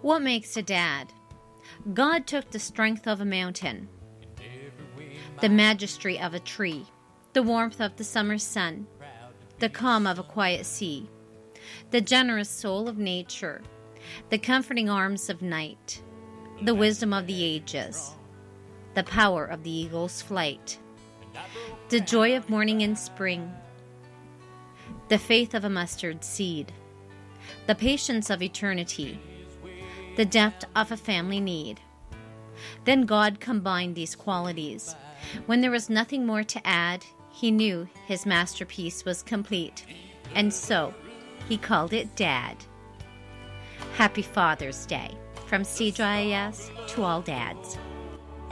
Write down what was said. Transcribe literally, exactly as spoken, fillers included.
What makes a dad? God took the strength of a mountain, the majesty of a tree, the warmth of the summer sun, the calm of a quiet sea, the generous soul of nature, the comforting arms of night, the wisdom of the ages, the power of the eagle's flight, the joy of morning and spring, the faith of a mustard seed, the patience of eternity, the depth of a family need. Then God combined these qualities. When there was nothing more to add, he knew his masterpiece was complete, and so he called it Dad. Happy Father's Day from C J I S to all dads.